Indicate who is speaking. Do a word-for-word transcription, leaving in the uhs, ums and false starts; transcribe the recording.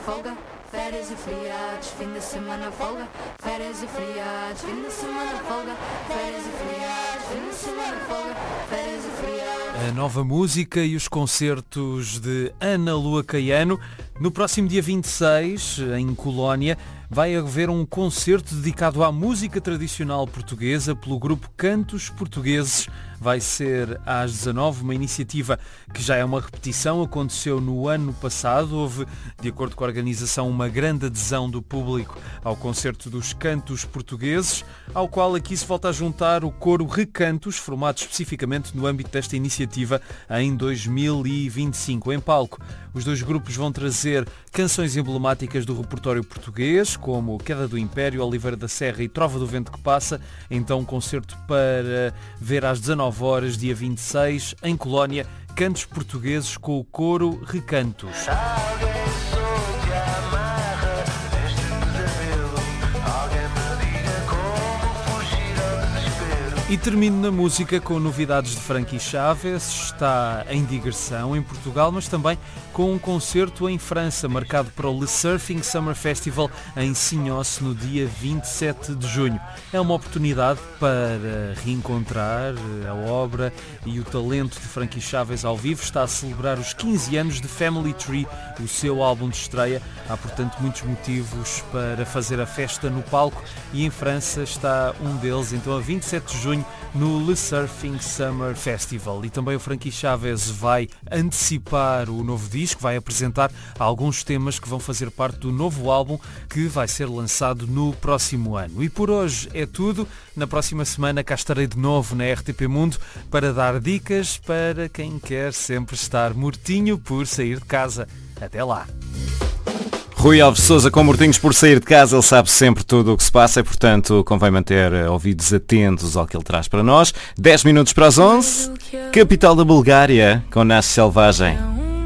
Speaker 1: folga, férias e feriados, fim de semana folga, férias e feriados, fim de semana folga, férias e feriados, fim de semana folga, férias e feriados.
Speaker 2: A nova música e os concertos de Ana Lua Caiano. No próximo dia vinte e seis, em Colónia, vai haver um concerto dedicado à música tradicional portuguesa pelo grupo Cantos Portugueses. Vai ser às dezanove, uma iniciativa que já é uma repetição, aconteceu no ano passado. Houve, de acordo com a organização, uma grande adesão do público ao concerto dos Cantos Portugueses, ao qual aqui se volta a juntar o coro Recantos, formado especificamente no âmbito desta iniciativa em dois mil e vinte e cinco. Em palco, os dois grupos vão trazer canções emblemáticas do repertório português, como Queda do Império, Oliveira da Serra e Trova do Vento que Passa. Então um concerto para ver às dezanove horas, dia vinte e seis, em Colónia, Cantos Portugueses com o coro Recantos. E termino na música com novidades de Frankie Chaves. Está em digressão em Portugal, mas também com um concerto em França, marcado para o Le Surfing Summer Festival em Signos no dia vinte e sete de junho. É uma oportunidade para reencontrar a obra e o talento de Frankie Chaves ao vivo. Está a celebrar os quinze anos de Family Tree, o seu álbum de estreia. Há, portanto, muitos motivos para fazer a festa no palco e em França está um deles, então a vinte e sete de junho, no Le Surfing Summer Festival. E também o Frankie Chaves vai antecipar o novo disco, vai apresentar alguns temas que vão fazer parte do novo álbum que vai ser lançado no próximo ano. E por hoje é tudo. Na próxima semana cá estarei de novo na R T P Mundo para dar dicas para quem quer sempre estar mortinho por sair de casa. Até lá!
Speaker 3: Rui Alves Sousa com mortinhos por sair de casa, ele sabe sempre tudo o que se passa e, portanto, convém manter ouvidos atentos ao que ele traz para nós. dez minutos para as onze, capital da Bulgária, com Nasce Selvagem.